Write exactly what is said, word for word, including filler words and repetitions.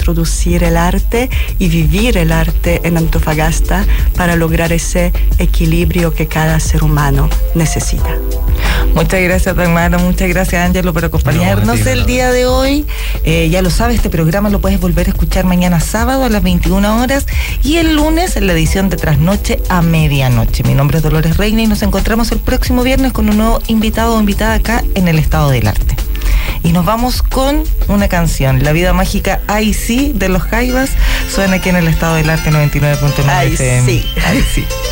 introducir el arte y vivir el arte en Antofagasta para lograr ese equilibrio que cada ser humano necesita. Muchas gracias, Dagmara, muchas gracias, Ángelo, por acompañarnos no, el día de hoy. Eh, ya lo sabes, este programa lo puedes volver a escuchar mañana sábado a las veintiuna horas y el lunes en la edición de Trasnoche a medianoche. Mi nombre es Dolores Reina y nos encontramos el próximo viernes con un nuevo invitado o invitada acá en el Estado del Arte. Y nos vamos con una canción, La Vida Mágica Ay Sí, de los Jaivas, suena aquí en el Estado del Arte noventa y nueve punto nueve F M. Ay sí. Ay sí.